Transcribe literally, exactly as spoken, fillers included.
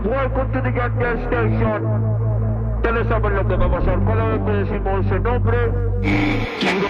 Welcome to the gas station. Tell us about the Babasor. ¿Cuál es su nombre?